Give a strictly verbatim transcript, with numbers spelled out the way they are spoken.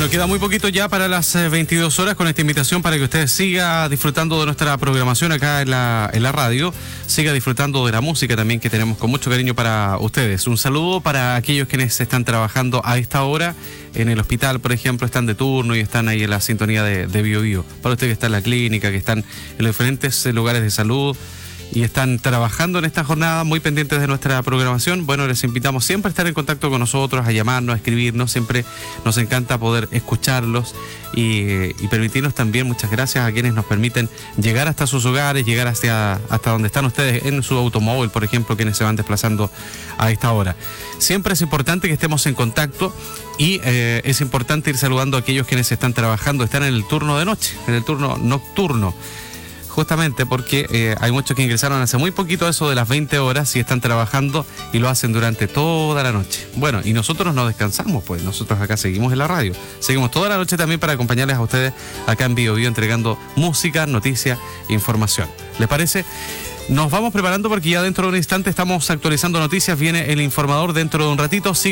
Bueno, queda muy poquito ya para las eh, veintidós horas con esta invitación para que usted siga disfrutando de nuestra programación acá en la, en la radio, siga disfrutando de la música también que tenemos con mucho cariño para ustedes. Un saludo para aquellos quienes están trabajando a esta hora en el hospital, por ejemplo, están de turno y están ahí en la sintonía de, de Bio Bio. Para usted que está en la clínica, que están en los diferentes lugares de salud y están trabajando en esta jornada muy pendientes de nuestra programación, bueno, les invitamos siempre a estar en contacto con nosotros, a llamarnos, a escribirnos. Siempre nos encanta poder escucharlos y, y permitirnos también, muchas gracias a quienes nos permiten llegar hasta sus hogares, llegar hasta, hasta donde están ustedes en su automóvil, por ejemplo, quienes se van desplazando a esta hora. Siempre es importante que estemos en contacto y eh, es importante ir saludando a aquellos quienes están trabajando, están en el turno de noche, en el turno nocturno. Justamente porque eh, hay muchos que ingresaron hace muy poquito, eso de las veinte horas, y están trabajando y lo hacen durante toda la noche. Bueno, y nosotros no descansamos, pues nosotros acá seguimos en la radio. Seguimos toda la noche también para acompañarles a ustedes acá en Bio Bio, entregando música, noticias, información. ¿Les parece? Nos vamos preparando porque ya dentro de un instante estamos actualizando noticias. Viene el informador dentro de un ratito. Sigue